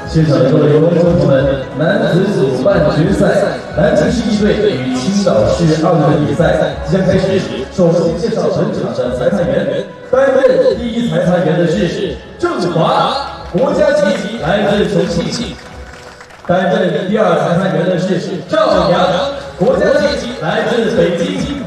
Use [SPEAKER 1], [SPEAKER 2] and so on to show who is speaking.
[SPEAKER 1] 现场的各位观众朋友们，男子组半决赛，南京市一队与青岛市奥运的比赛即将开始。首先介绍本场的裁判员，担任第一裁判员的是郑华，国家级，来自重庆；担任第二裁判员的是赵阳，国家级，来自北京。